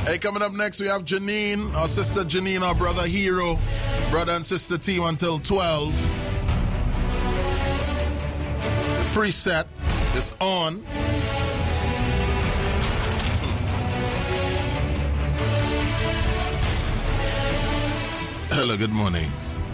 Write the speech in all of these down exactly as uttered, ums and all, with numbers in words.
Hey, coming up next, we have Janine, our sister Janine, our brother Hero, brother and sister team until twelve. The preset is on. Hello, good morning.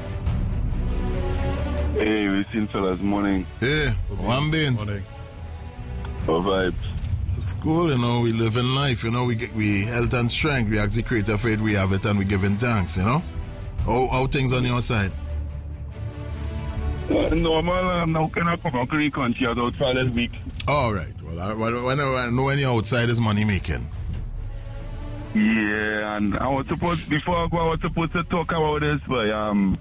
Hey, we seen fellas morning. Hey, one beans. Our vibes. School, you know, we live in life, you know, we get we health and strength, we ask the creator for it, we have it and we giving thanks, you know? How, how things on your side? Uh, normal, uh, now can I come out to the country outside this week? All right. Well, I, well when I know when you're outside is money making. Yeah, and I was supposed, before I go, I was supposed to talk about this, but, um,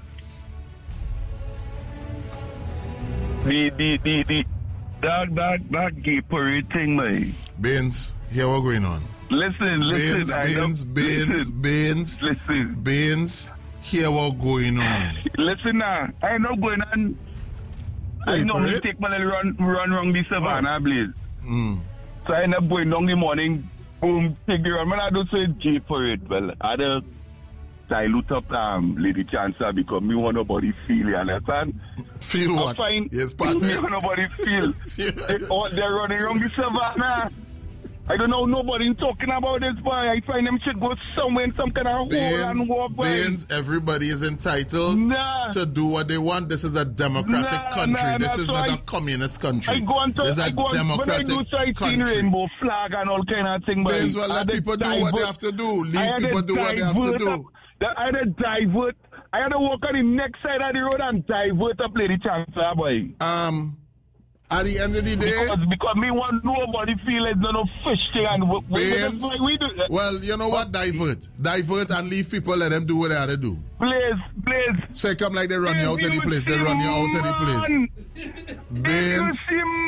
the, the, the, the, that, that, that gay parade thing, man. Baines, here what going on? Listen, listen. Baines, Baines, Baines, Baines, listen. Baines, here what going on? Listen now, I know going on. I normally take my little run, run around the savannah, oh. Blaze. Mm. So I end up going down the morning, boom, take the run. When I do say G parade, well, I had dilute up um, Lady Chancellor because me want nobody feel, you understand? Feel what? Fine. Yes, part me want nobody feel. they, oh, they're running around the savannah. I don't know nobody talking about this, boy. I find them should go somewhere in some kind of hole and walk, boy. Baines, everybody is entitled nah. to do what they want. This is a democratic nah, country. Nah, this nah, is so not I, a communist country. I go on to, this is a I go on, democratic when I do so country. rainbow flag and all kind of thing, Baines, well, let people do what they have to do. Leave people do what they have to do. Up, I had to divert. I had to walk on the next side of the road and divert up Lady Chancellor, boy. Um... At the end of the day, because, because me want nobody feel like no fish thing and we, Baines, we, we do. Well, you know what? Divert, divert, and leave people. Let them do what they have to do. Blaze, Blaze. Say come like they run you out of the place. They run you out of the place. Baines,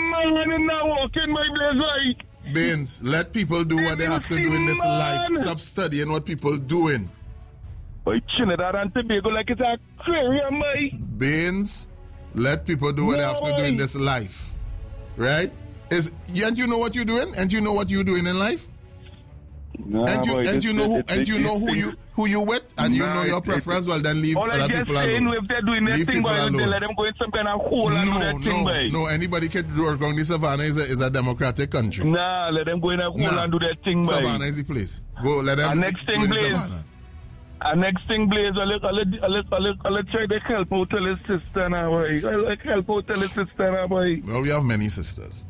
Baines, let people do what they have to do in this life. Stop studying what people doing. Boy, Trinidad and Tobago like it's an aquarium, boy. Baines, let people do what they have to do in this life. Right? Is and you know what you're doing? And you know what you're doing in life? Nah, and you boy, and this, you know who this, and this, you know who you who you with and you nah, know your it, preference. It, well, then leave other people saying, alone. If they're doing their leave thing, boy, they let them go in some kind of hole no, and do their no, thing, boy. No, anybody can work on the savannah. Is a, is a democratic country. Nah, let them go in a hole nah. and do their thing, boy. Savannah is the place. Go, let them. And next thing, Blaze. And next thing, Blaze, I'll let, I'll let, I'll let, I'll let, I'll let try to help out tell his sister now, boy. I'll let help out tell his sister now, boy. Well, we have many sisters.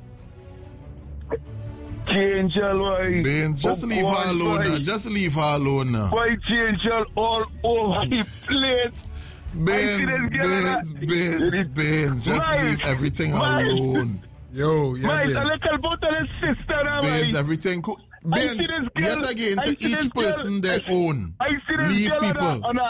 Angel, boy. Baines, just oh, leave boy, her alone boy. now. Just leave her alone now. Boy, Angel all over the place. Baines, Baines, Baines, Baines. Just Mike, leave everything Mike. alone. Yo, yeah, Mike, Baines. I'll let help out tell his sister now, Baines, boy. everything cool. Baines, yet again, to each person their own. I see this leave girl people. On a, on a